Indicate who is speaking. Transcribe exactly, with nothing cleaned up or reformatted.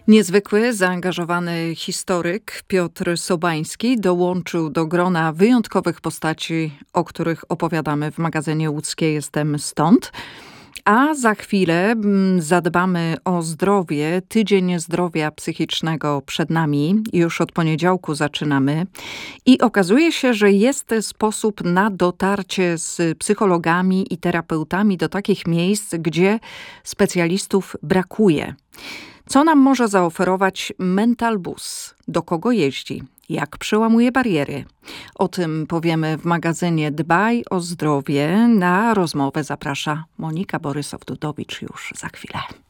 Speaker 1: Niezwykły, zaangażowany historyk Piotr Sobański dołączył do grona wyjątkowych postaci, o których opowiadamy w magazynie Łódzkie Jestem Stąd. A za chwilę zadbamy o zdrowie. Tydzień zdrowia psychicznego przed nami. Już od poniedziałku zaczynamy. I okazuje się, że jest sposób na dotarcie z psychologami i terapeutami do takich miejsc, gdzie specjalistów brakuje. Co nam może zaoferować Mental Bus? Do kogo jeździ? Jak przełamuje bariery? O tym powiemy w magazynie Dbaj o zdrowie. Na rozmowę zaprasza Monika Borysow-Dudowicz już za chwilę.